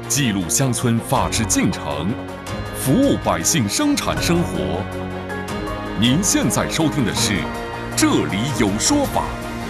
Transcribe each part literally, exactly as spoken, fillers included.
记录乡村法治进程，服务百姓生产生活。您现在收听的是《这里有说法》。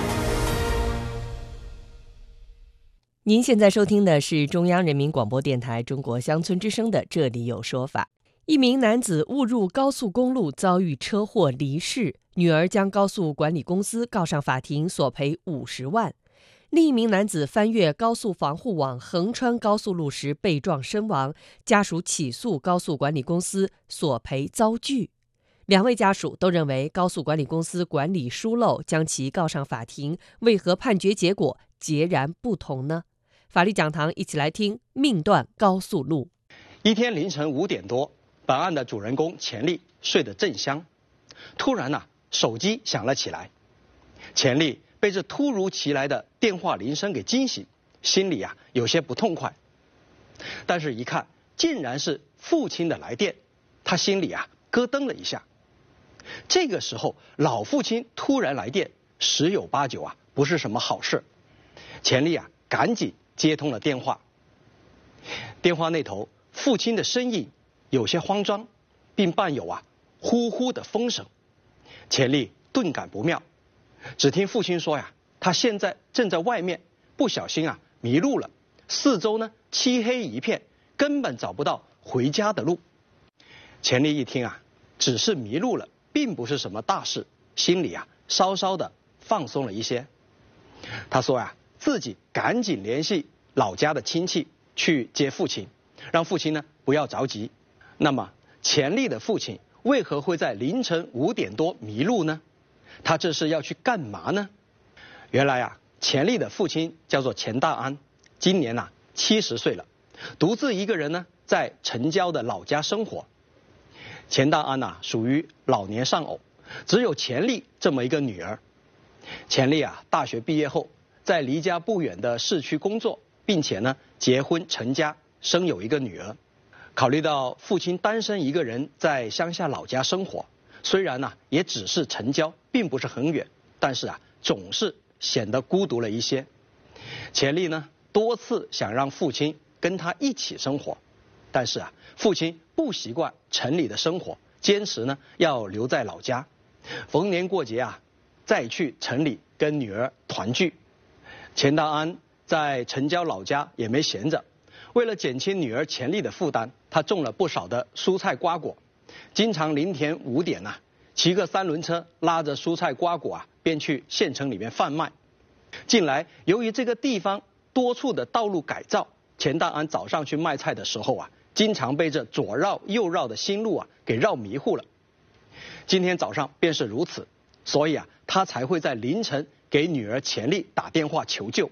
您现在收听的是中央人民广播电台中国乡村之声的《这里有说法》。一名男子误入高速公路遭遇车祸离世，女儿将高速管理公司告上法庭，索赔五十万。另一名男子翻越高速防护网横穿高速路时被撞身亡，家属起诉高速管理公司索赔遭拒。两位家属都认为高速管理公司管理疏漏，将其告上法庭，为何判决结果截然不同呢？法律讲堂一起来听命断高速路。 一天凌晨五点多，本案的主人公钱丽睡得正香，突然啊，手机响了起来。钱丽被这突如其来的电话铃声给惊醒，心里啊有些不痛快。但是一看，竟然是父亲的来电，他心里啊咯噔了一下。这个时候，老父亲突然来电，十有八九啊不是什么好事。钱丽啊赶紧接通了电话。电话那头，父亲的声音有些慌张，并伴有啊呼呼的风声。钱丽顿感不妙。只听父亲说呀，他现在正在外面，不小心啊迷路了，四周呢漆黑一片，根本找不到回家的路。钱丽一听啊，只是迷路了，并不是什么大事，心里啊稍稍的放松了一些。他说呀，自己赶紧联系老家的亲戚去接父亲，让父亲呢不要着急。那么钱丽的父亲为何会在凌晨五点多迷路呢？他这是要去干嘛呢？原来啊，钱丽的父亲叫做钱大安，今年啊七十岁了，独自一个人呢在城郊的老家生活。钱大安啊属于老年丧偶，只有钱丽这么一个女儿。钱丽啊大学毕业后，在离家不远的市区工作，并且呢结婚成家，生有一个女儿。考虑到父亲单身一个人在乡下老家生活，虽然呢、啊、也只是城郊，并不是很远，但是啊总是显得孤独了一些。钱丽呢多次想让父亲跟他一起生活，但是啊父亲不习惯城里的生活，坚持呢要留在老家，逢年过节啊再去城里跟女儿团聚。钱大安在城郊老家也没闲着，为了减轻女儿钱丽的负担，他种了不少的蔬菜瓜果，经常凌晨五点呐、啊，骑个三轮车拉着蔬菜瓜果啊，便去县城里面贩卖。近来由于这个地方多处的道路改造，钱大安早上去卖菜的时候啊，经常被这左绕右绕的新路啊给绕迷糊了。今天早上便是如此，所以啊，他才会在凌晨给女儿钱丽打电话求救。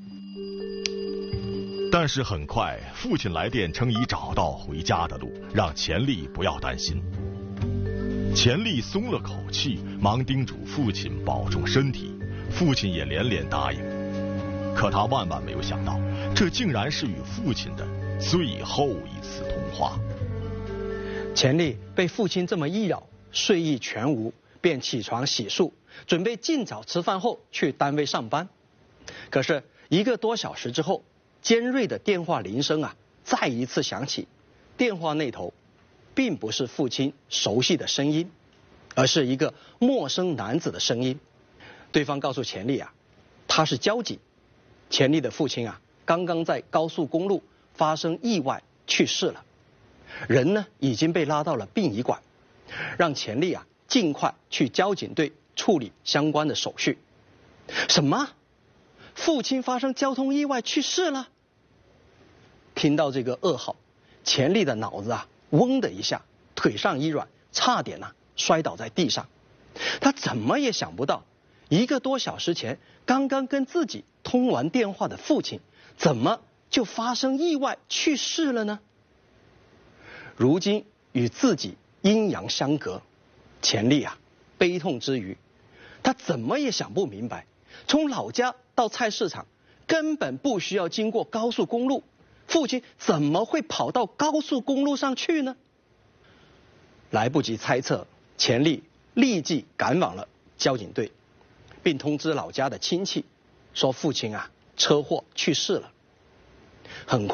但是很快，父亲来电称已找到回家的路，让钱丽不要担心。钱丽松了口气，忙叮嘱父亲保重身体，父亲也连连答应。可他万万没有想到，这竟然是与父亲的最后一次通话。 钱丽被父亲这么一扰，睡意全无，便起床洗漱，准备尽早吃饭后去单位上班。可是一个多小时之后，尖锐的电话铃声啊再一次响起。电话那头并不是父亲熟悉的声音，而是一个陌生男子的声音。对方告诉钱丽啊，他是交警，钱丽的父亲啊刚刚在高速公路发生意外去世了，人呢已经被拉到了殡仪馆，让钱丽啊尽快去交警队处理相关的手续。什么？父亲发生交通意外去世了？听到这个噩耗，钱丽的脑子啊嗡的一下，腿上一软，差点呢、啊、摔倒在地上。他怎么也想不到，一个多小时前刚刚跟自己通完电话的父亲，怎么就发生意外去世了呢？如今与自己阴阳相隔，钱丽啊悲痛之余，他怎么也想不明白，从老家到菜市场根本不需要经过高速公路，父亲怎么会跑到高速公路上去呢？来不及猜测，钱丽立即赶往了交警队，并通知老家的亲戚，说父亲啊车祸去世了。很快，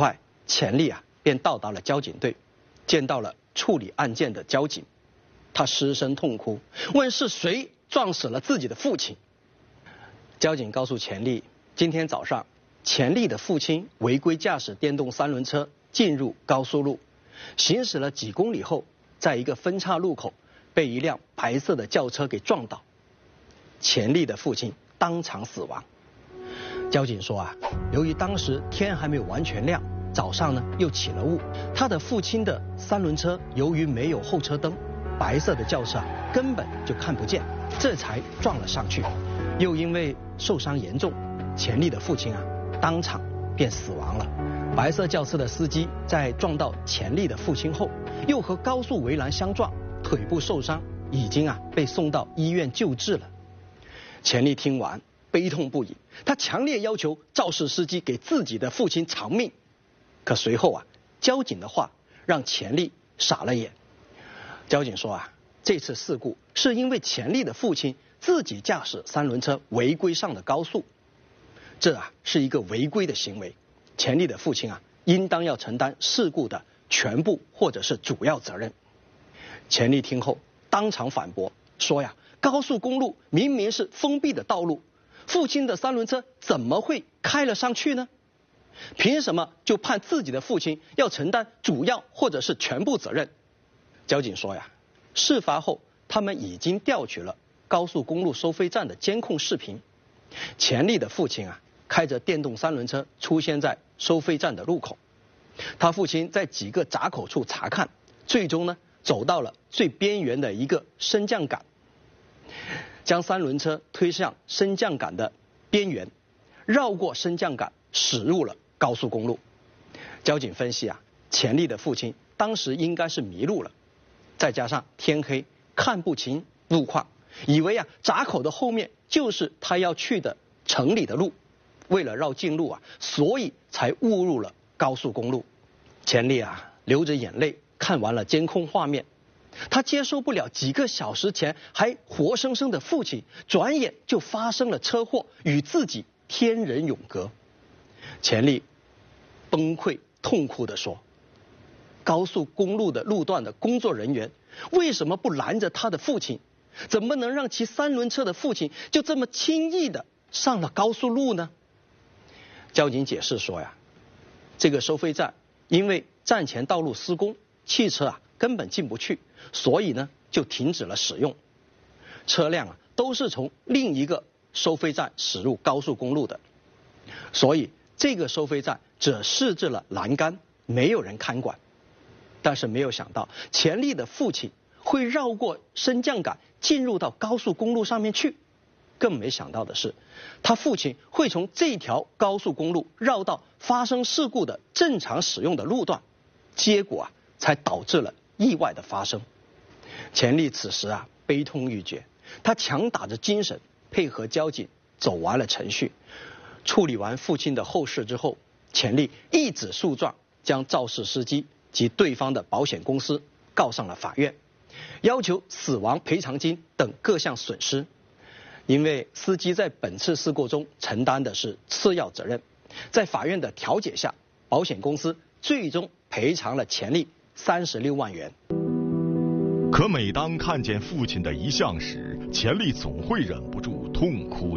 钱丽啊便到达了交警队，见到了处理案件的交警，他失声痛哭，问是谁撞死了自己的父亲。交警告诉钱丽，今天早上钱丽的父亲违规驾驶电动三轮车进入高速路，行驶了几公里后，在一个分岔路口被一辆白色的轿车给撞倒，钱丽的父亲当场死亡。交警说啊，由于当时天还没有完全亮，早上呢又起了雾，他的父亲的三轮车由于没有后车灯，白色的轿车啊根本就看不见，这才撞了上去。又因为受伤严重，钱丽的父亲啊当场便死亡了。白色轿车的司机在撞到钱丽的父亲后，又和高速围栏相撞，腿部受伤，已经啊被送到医院救治了。钱丽听完悲痛不已，他强烈要求肇事司机给自己的父亲偿命。可随后啊，交警的话让钱丽傻了眼。交警说啊，这次事故是因为钱丽的父亲自己驾驶三轮车违规上的高速，这啊是一个违规的行为，钱丽的父亲啊应当要承担事故的全部或者是主要责任。钱丽听后当场反驳说呀，高速公路明明是封闭的道路，父亲的三轮车怎么会开了上去呢？凭什么就判自己的父亲要承担主要或者是全部责任？交警说呀，事发后他们已经调取了高速公路收费站的监控视频，钱丽的父亲啊开着电动三轮车出现在收费站的路口，他父亲在几个闸口处查看，最终呢走到了最边缘的一个升降杆，将三轮车推向升降杆的边缘，绕过升降杆驶入了高速公路。交警分析啊，钱丽的父亲当时应该是迷路了，再加上天黑看不清路况，以为啊闸口的后面就是他要去的城里的路，为了绕近路啊，所以才误入了高速公路。钱丽啊流着眼泪看完了监控画面，他接受不了几个小时前还活生生的父亲，转眼就发生了车祸，与自己天人永隔。钱丽崩溃痛哭地说，高速公路的路段的工作人员为什么不拦着他的父亲？怎么能让骑三轮车的父亲就这么轻易的上了高速路呢？交警解释说呀，这个收费站因为站前道路施工，汽车啊根本进不去，所以呢就停止了使用。车辆啊都是从另一个收费站驶入高速公路的，所以这个收费站只设置了栏杆，没有人看管。但是没有想到钱丽的父亲会绕过升降杆进入到高速公路上面去，更没想到的是他父亲会从这条高速公路绕到发生事故的正常使用的路段，结果啊才导致了意外的发生。钱丽此时啊悲痛欲绝，他强打着精神配合交警走完了程序。处理完父亲的后事之后，钱丽一纸诉状将肇事司机及对方的保险公司告上了法院，要求死亡赔偿金等各项损失。因为司机在本次事故中承担的是次要责任，在法院的调解下，保险公司最终赔偿了钱丽三十六万元。 可每当看见父亲的遗像时，钱丽总会忍不住痛哭。